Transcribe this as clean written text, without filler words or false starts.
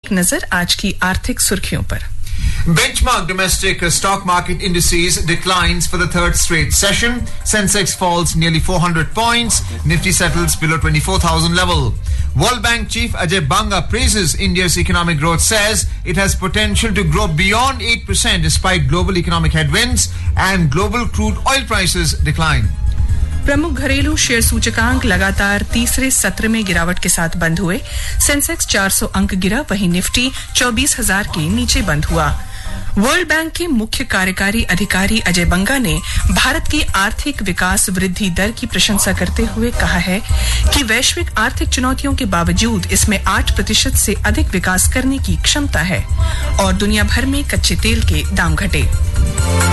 एक नजर आज की आर्थिक सुर्खियों पर। Benchmark domestic stock market indices declines for the third straight session. Sensex falls nearly 400 points. Nifty settles below 24,000 level. World Bank chief Ajay Banga praises India's economic growth, says it has potential to grow beyond 8% despite global economic headwinds and global crude oil prices decline. प्रमुख घरेलू share सूचकांक लगातार तीसरे सत्र में गिरावट के साथ बंद हुए। सेंसेक्स 400 अंक गिरा, वहीं निफ्टी 24,000 के नीचे बंद हुआ। वर्ल्ड बैंक के मुख्य कार्यकारी अधिकारी अजय बंगा ने भारत की आर्थिक विकास वृद्धि दर की प्रशंसा करते हुए कहा है कि वैश्विक आर्थिक चुनौतियों के बावजूद इसमें 8% से अधिक विकास करने की क्षमता है और दुनिया भर में कच्चे तेल के दाम घटे।